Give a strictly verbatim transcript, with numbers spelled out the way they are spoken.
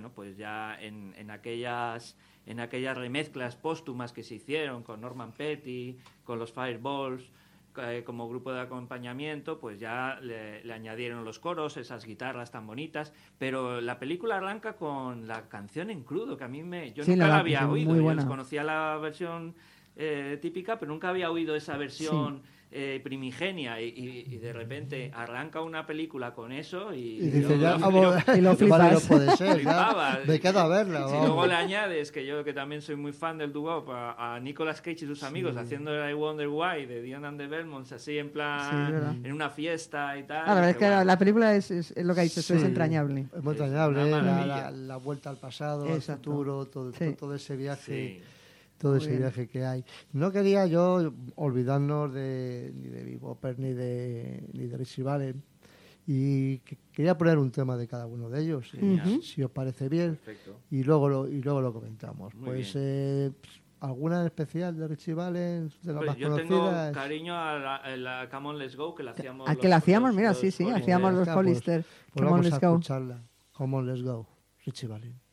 bueno, pues ya en, en aquellas en aquellas remezclas póstumas que se hicieron con Norman Petty, con los Fireballs, eh, como grupo de acompañamiento, pues ya le, le añadieron los coros, esas guitarras tan bonitas, pero la película arranca con la canción en crudo, que a mí me... Yo sí, nunca la, la había muy oído, buena. yo conocía la versión eh, típica, pero nunca había oído esa versión... Sí. Eh, primigenia y, y, y de repente arranca una película con eso y, y dice yo, ya yo, vamos, yo, y lo flipas. vale, no puede ser flipaba. Ya, me queda verla si vamos. luego le añades que yo que también soy muy fan del doo-wop a, a Nicolas Cage y sus amigos sí. haciendo el I Wonder Why de Dion and the Belmonts así en plan sí, en una fiesta y tal. Ah, la verdad es que bueno. la película es, es, es lo que ha dicho, sí. es entrañable es muy entrañable la, la, la vuelta al pasado, Exacto. al futuro, todo, sí. todo ese viaje sí. todo Muy ese bien. viaje que hay. No quería yo olvidarnos de, ni de Bebopper ni de, ni de Richie Valens y que, quería poner un tema de cada uno de ellos, uh-huh. si os parece bien. Perfecto. y luego lo, y luego lo comentamos. Muy pues eh, ¿alguna en especial de Richie Valens, de las pues más yo conocidas? Tengo cariño a la, a la Come On Let's Go, que la hacíamos. ¿A que la hacíamos? Los, Mira, los sí, sí, Hollister. hacíamos los Hollister. Pues, pues vamos a escucharla. Come On Let's Go, Richie Valens.